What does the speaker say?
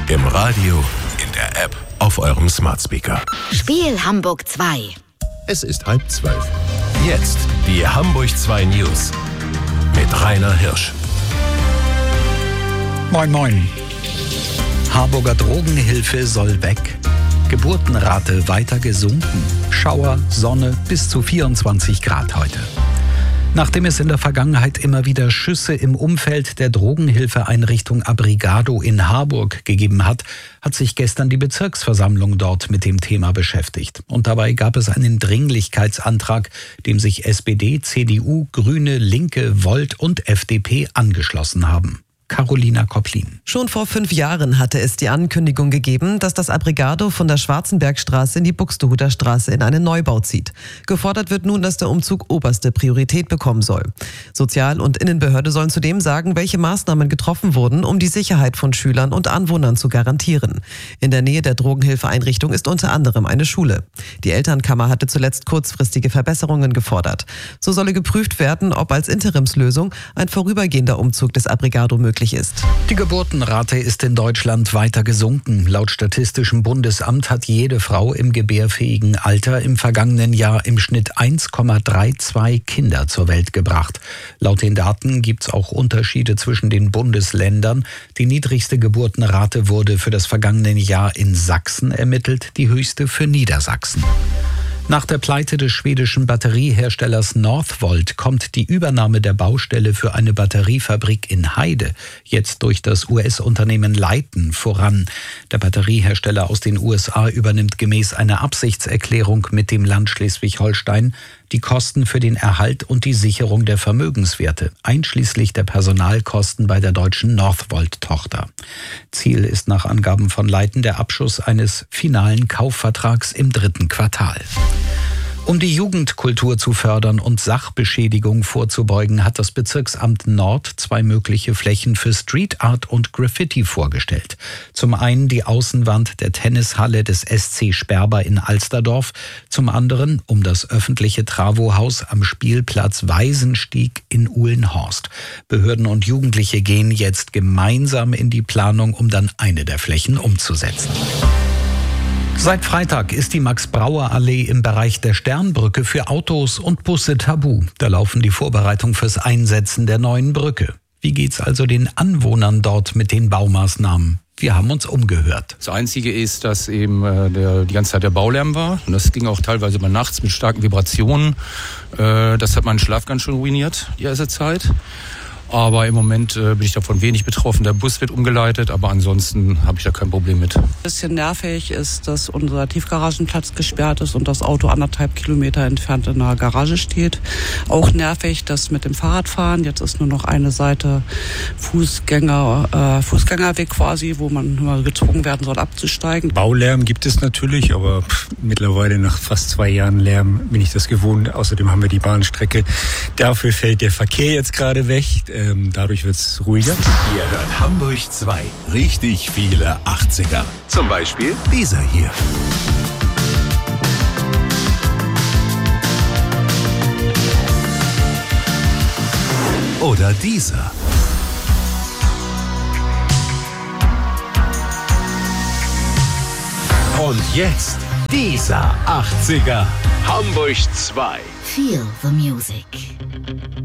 Im Radio, in der App, auf eurem Smart Speaker. Spiel Hamburg 2. Es ist 11:30. Jetzt die Hamburg 2 News mit Rainer Hirsch. Moin moin. Harburger Drogenhilfe soll weg. Geburtenrate weiter gesunken. Schauer, Sonne bis zu 24 Grad heute. Nachdem es in der Vergangenheit immer wieder Schüsse im Umfeld der Drogenhilfeeinrichtung Abrigado in Harburg gegeben hat, hat sich gestern die Bezirksversammlung dort mit dem Thema beschäftigt. Und dabei gab es einen Dringlichkeitsantrag, dem sich SPD, CDU, Grüne, Linke, Volt und FDP angeschlossen haben. Carolina Kopplin. Schon vor 5 Jahren hatte es die Ankündigung gegeben, dass das Abrigado von der Schwarzenbergstraße in die Buxtehuder Straße in einen Neubau zieht. Gefordert wird nun, dass der Umzug oberste Priorität bekommen soll. Sozial- und Innenbehörde sollen zudem sagen, welche Maßnahmen getroffen wurden, um die Sicherheit von Schülern und Anwohnern zu garantieren. In der Nähe der Drogenhilfeeinrichtung ist unter anderem eine Schule. Die Elternkammer hatte zuletzt kurzfristige Verbesserungen gefordert. So solle geprüft werden, ob als Interimslösung ein vorübergehender Umzug des Abrigado möglich ist. Die Geburtenrate ist in Deutschland weiter gesunken. Laut Statistischem Bundesamt hat jede Frau im gebärfähigen Alter im vergangenen Jahr im Schnitt 1,32 Kinder zur Welt gebracht. Laut den Daten gibt es auch Unterschiede zwischen den Bundesländern. Die niedrigste Geburtenrate wurde für das vergangene Jahr in Sachsen ermittelt, die höchste für Niedersachsen. Nach der Pleite des schwedischen Batterieherstellers Northvolt kommt die Übernahme der Baustelle für eine Batteriefabrik in Heide jetzt durch das US-Unternehmen Leighton voran. Der Batteriehersteller aus den USA übernimmt gemäß einer Absichtserklärung mit dem Land Schleswig-Holstein die Kosten für den Erhalt und die Sicherung der Vermögenswerte, einschließlich der Personalkosten bei der deutschen Northvolt-Tochter. Ziel ist nach Angaben von Leighton der Abschluss eines finalen Kaufvertrags im 3. Quartal. Um die Jugendkultur zu fördern und Sachbeschädigung vorzubeugen, hat das Bezirksamt Nord 2 mögliche Flächen für Street Art und Graffiti vorgestellt. Zum einen die Außenwand der Tennishalle des SC Sperber in Alsterdorf, zum anderen um das öffentliche Travohaus am Spielplatz Waisenstieg in Uhlenhorst. Behörden und Jugendliche gehen jetzt gemeinsam in die Planung, um dann eine der Flächen umzusetzen. Seit Freitag ist die Max-Brauer-Allee im Bereich der Sternbrücke für Autos und Busse tabu. Da laufen die Vorbereitungen fürs Einsetzen der neuen Brücke. Wie geht's also den Anwohnern dort mit den Baumaßnahmen? Wir haben uns umgehört. Das Einzige ist, dass eben die ganze Zeit der Baulärm war. Und das ging auch teilweise mal nachts mit starken Vibrationen. Das hat meinen Schlaf ganz schön ruiniert, die erste Zeit. Aber im Moment bin ich davon wenig betroffen. Der Bus wird umgeleitet, aber ansonsten habe ich da kein Problem mit. Ein bisschen nervig ist, dass unser Tiefgaragenplatz gesperrt ist und das Auto 1,5 Kilometer entfernt in der Garage steht. Auch nervig, dass mit dem Fahrradfahren, jetzt ist nur noch eine Seite Fußgängerweg quasi, wo man nur gezwungen werden soll abzusteigen. Baulärm gibt es natürlich, aber mittlerweile nach fast 2 Jahren Lärm bin ich das gewohnt. Außerdem haben wir die Bahnstrecke. Dafür fällt der Verkehr jetzt gerade weg. Dadurch wird es ruhiger. Ihr hört Hamburg 2. Richtig viele 80er. Zum Beispiel dieser hier. Oder dieser. Und jetzt dieser 80er. Hamburg 2. Feel the music.